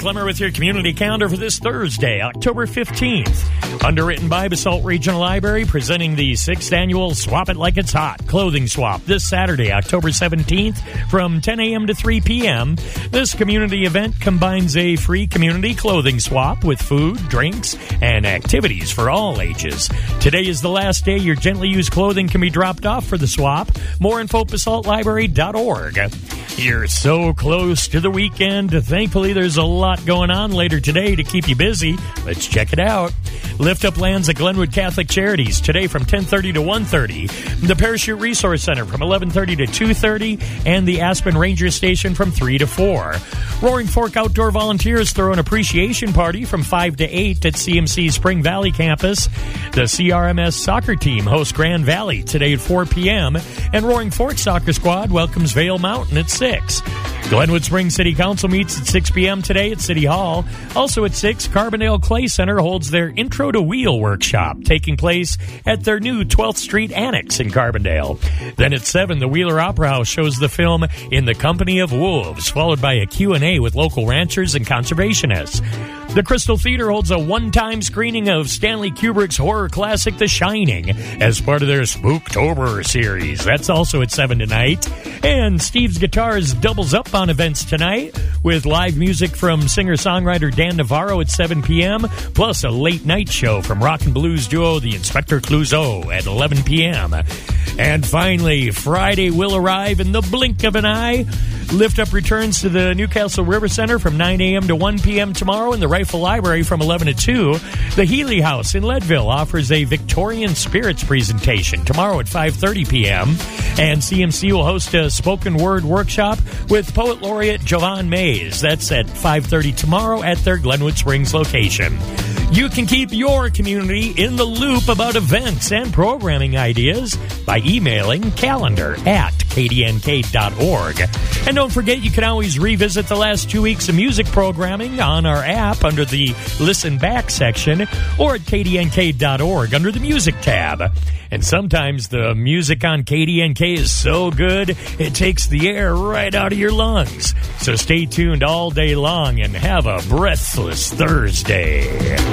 Clemmer with your community calendar for this Thursday, October 15th. Underwritten by Basalt Regional Library, presenting the 6th annual Swap It Like It's Hot clothing swap this Saturday, October 17th from 10 a.m. to 3 p.m. This community event combines a free community clothing swap with food, drinks, and activities for all ages. Today is the last day your gently used clothing can be dropped off for the swap. More info at basaltlibrary.org. You're so close to the weekend. Thankfully, there's a lot going on later today to keep you busy. Let's check it out. Lift Up lands at Glenwood Catholic Charities today from 10:30 to 1:30. The Parachute Resource Center from 11:30 to 2:30. And the Aspen Ranger Station from 3 to 4. Roaring Fork Outdoor Volunteers throw an appreciation party from 5 to 8 at CMC Spring Valley campus. The CRMS soccer team hosts Grand Valley today at 4 p.m. And Roaring Fork Soccer Squad welcomes Vail Mountain at 6. Glenwood Springs City Council meets at 6 p.m. today at City Hall. Also at 6, Carbondale Clay Center holds their Intro to Wheel workshop, taking place at their new 12th Street Annex in Carbondale. Then at 7, the Wheeler Opera House shows the film In the Company of Wolves, followed by a Q&A with local ranchers and conservationists. The Crystal Theater holds a one-time screening of Stanley Kubrick's horror classic The Shining as part of their Spooktober series. That's also at 7 tonight. And Steve's Guitars doubles up on events tonight with live music from singer-songwriter Dan Navarro at 7 p.m., plus a late-night show from rock and blues duo The Inspector Clouseau at 11 p.m. And finally, Friday will arrive in the blink of an eye. Lift Up returns to the Newcastle River Center from 9 a.m. to 1 p.m. tomorrow in the Rifle Library from 11 to 2. The Healy House in Leadville offers a Victorian Spirits presentation tomorrow at 5:30 p.m. And CMC will host a spoken word workshop with Poet Laureate Jovan Mays. That's at 5:30 tomorrow at their Glenwood Springs location. You can keep your community in the loop about events and programming ideas by emailing calendar@kdnk.org. And don't forget, you can always revisit the last 2 weeks of music programming on our app under the Listen Back section or at kdnk.org under the Music tab. And sometimes the music on KDNK is so good, it takes the air right out of your lungs. So stay tuned all day long and have a breathless Thursday.